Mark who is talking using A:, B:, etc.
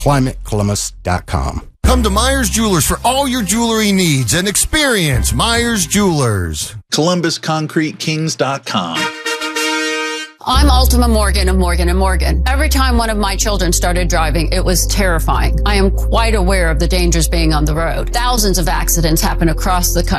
A: climatecolumbus.com.
B: Come to Myers Jewelers for all your jewelry needs and experience Myers Jewelers.
C: ColumbusConcreteKings.com.
D: I'm Ultima Morgan of Morgan & Morgan. Every time one of my children started driving, it was terrifying. I am quite aware of the dangers being on the road. Thousands of accidents happen across the country.